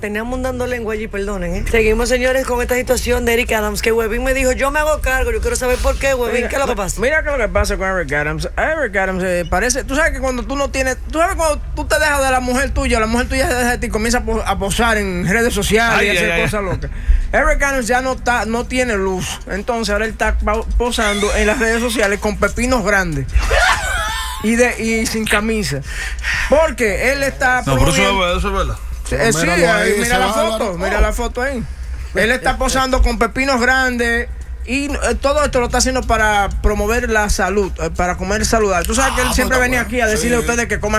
teníamos un dando lengua allí, perdonen. Seguimos, señores, con esta situación de Eric Adams, que Webin me dijo, yo me hago cargo, yo quiero saber por qué, Webin, ¿qué es lo que pasa? Mira qué es lo que pasa con Eric Adams. Eric Adams parece, tú sabes que cuando tú no tienes, tú sabes cuando tú te dejas de la mujer tuya se deja de ti y comienza a posar en redes sociales y hacer cosas locas. Eric Adams ya no tiene luz, entonces ahora él está posando en las redes sociales con pepinos grandes. Y sin camisa. Porque él está. No, pero eso es verdad. Sí, mira la foto ahí. Él está posando con pepinos grandes. Y todo esto lo está haciendo para promover la salud, para comer saludable. Tú sabes que él siempre venía aquí a decirle a ustedes que coman